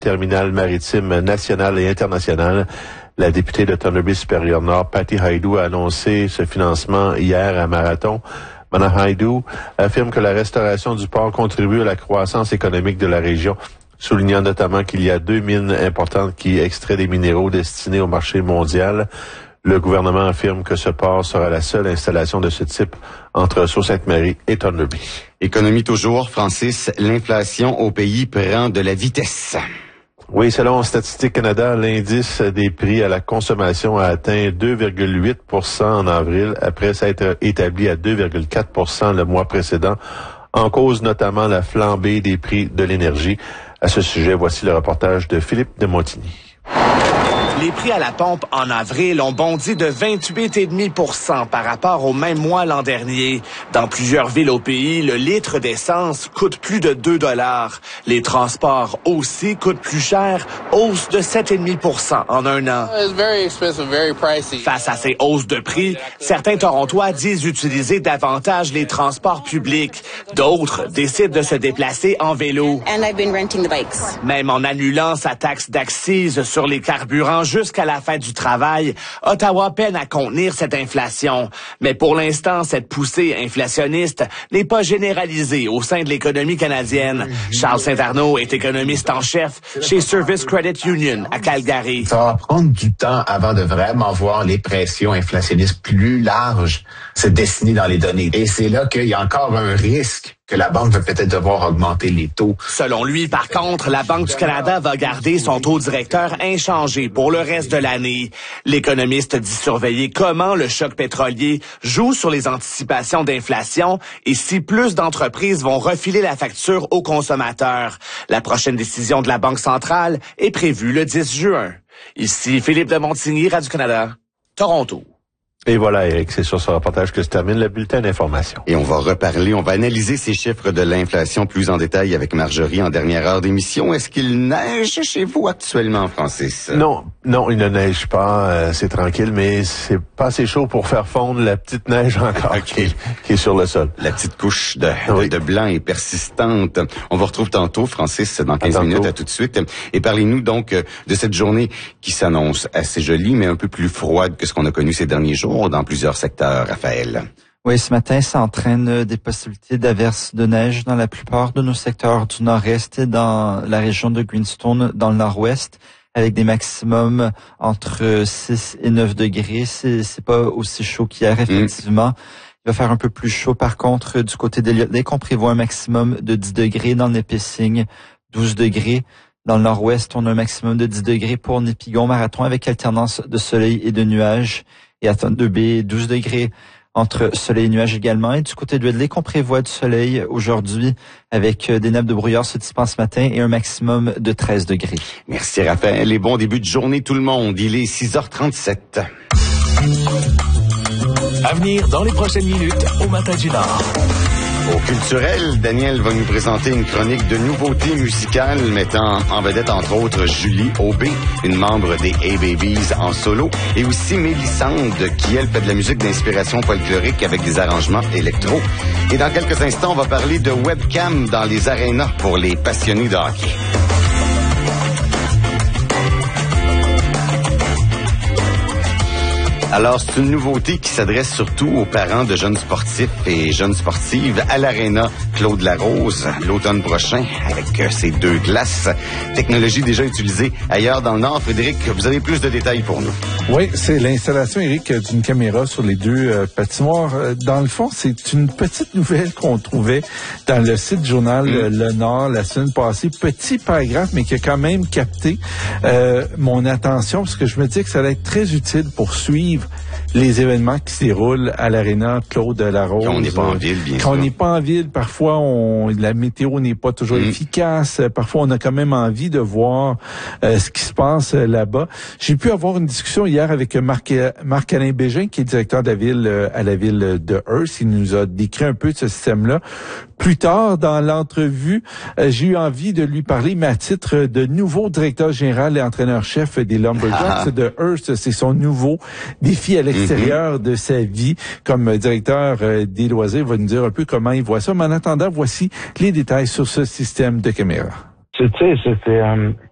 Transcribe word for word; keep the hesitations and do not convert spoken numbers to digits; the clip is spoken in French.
terminal maritime national et international. La députée de Thunder Bay-Supérieur-Nord, Patty Hajdu, a annoncé ce financement hier à Marathon. Mme Hajdu affirme que la restauration du port contribue à la croissance économique de la région, soulignant notamment qu'il y a deux mines importantes qui extraient des minéraux destinés au marché mondial. Le gouvernement affirme que ce port sera la seule installation de ce type entre Sault-Sainte-Marie et Thunder Bay. Économie toujours, Francis, l'inflation au pays prend de la vitesse. Oui, selon Statistique Canada, l'indice des prix à la consommation a atteint deux virgule huit pour cent en avril, après s'être établi à deux virgule quatre pour cent le mois précédent, en cause notamment la flambée des prix de l'énergie. À ce sujet, voici le reportage de Philippe de Montigny. Les prix à la pompe en avril ont bondi de vingt-huit virgule cinq pour cent par rapport au même mois l'an dernier. Dans plusieurs villes au pays, le litre d'essence coûte plus de deux dollars. Les transports aussi coûtent plus cher, hausse de sept virgule cinq pour cent en un an. Face à ces hausses de prix, certains Torontois disent utiliser davantage les transports publics. D'autres décident de se déplacer en vélo. Même en annulant sa taxe d'accise sur les carburants jusqu'à la fin du travail, Ottawa peine à contenir cette inflation. Mais pour l'instant, cette poussée inflationniste n'est pas généralisée au sein de l'économie canadienne. Charles Saint-Arnaud est économiste en chef chez Service Credit Union à Calgary. Ça va prendre du temps avant de vraiment voir les pressions inflationnistes plus larges se dessiner dans les données. Et c'est là qu'il y a encore un risque que la Banque va peut-être devoir augmenter les taux. Selon lui, par contre, la Banque du Canada va garder son taux directeur inchangé pour le reste de l'année. L'économiste dit surveiller comment le choc pétrolier joue sur les anticipations d'inflation et si plus d'entreprises vont refiler la facture aux consommateurs. La prochaine décision de la Banque centrale est prévue le dix juin. Ici Philippe de Montigny, Radio-Canada, Toronto. Et voilà, Eric, c'est sur ce reportage que se termine le bulletin d'information. Et on va reparler, on va analyser ces chiffres de l'inflation plus en détail avec Marjorie en dernière heure d'émission. Est-ce qu'il neige chez vous actuellement, Francis? Non, non, il ne neige pas, euh, c'est tranquille, mais c'est pas assez chaud pour faire fondre la petite neige encore okay. qui, qui est sur le sol. La petite couche de, oui. de, de blanc est persistante. On vous retrouve tantôt, Francis, dans quinze minutes, à tout de suite. Et parlez-nous donc de cette journée qui s'annonce assez jolie, mais un peu plus froide que ce qu'on a connu ces derniers jours dans plusieurs secteurs, Raphaël. Oui, ce matin, ça entraîne des possibilités d'averses de neige dans la plupart de nos secteurs du nord-est et dans la région de Greenstone, dans le nord-ouest, avec des maximums entre six et neuf degrés. C'est, c'est pas aussi chaud qu'hier, effectivement. Mm. Il va faire un peu plus chaud, par contre, du côté d'Elliott Lake. On prévoit un maximum de dix degrés dans le Nipissing, douze degrés. Dans le nord-ouest, on a un maximum de dix degrés pour Nipigon Marathon avec alternance de soleil et de nuages. Et à Thunder Bay, douze degrés entre soleil et nuages également. Et du côté de Lake, on prévoit du soleil aujourd'hui avec des nappes de brouillard se dissipant ce matin et un maximum de treize degrés. Merci Raphaël et bon début de journée tout le monde. Il est six heures trente-sept. À venir dans les prochaines minutes au Matin du Nord. Au culturel, Daniel va nous présenter une chronique de nouveautés musicales mettant en vedette entre autres Julie Aubé, une membre des A-Babies en solo, et aussi Mélissande qui elle fait de la musique d'inspiration folklorique avec des arrangements électro. Et dans quelques instants, on va parler de webcam dans les arénas pour les passionnés de hockey. Alors, c'est une nouveauté qui s'adresse surtout aux parents de jeunes sportifs et jeunes sportives à l'Arena Claude Larose l'automne prochain avec euh, ces deux glaces. Technologie déjà utilisée ailleurs dans le Nord. Frédéric, vous avez plus de détails pour nous. Oui, c'est l'installation, Eric, d'une caméra sur les deux euh, patinoires. Dans le fond, c'est une petite nouvelle qu'on trouvait dans le site journal mmh. Le Nord la semaine passée. Petit paragraphe, mais qui a quand même capté euh, mon attention parce que je me dis que ça allait être très utile pour suivre les événements qui se déroulent à l'Arena Claude Larose. Quand on n'est pas en ville, bien sûr. Quand on n'est pas en ville, parfois, on, la météo n'est pas toujours mmh. efficace. Parfois, on a quand même envie de voir euh, ce qui se passe euh, là-bas. J'ai pu avoir une discussion hier avec Marc, Marc-Alain Bégin, qui est directeur de la ville euh, à la ville de Hearst. Il nous a décrit un peu de ce système-là. Plus tard, dans l'entrevue, euh, j'ai eu envie de lui parler, mais à titre de nouveau directeur général et entraîneur-chef des Lumberjacks ah. de Hearst. C'est son nouveau défi à l'extérieur mm-hmm. de sa vie comme directeur euh, des loisirs. Il va nous dire un peu comment il voit ça. Mais en attendant, voici les détails sur ce système de caméra. Tu sais, c'était... Euh...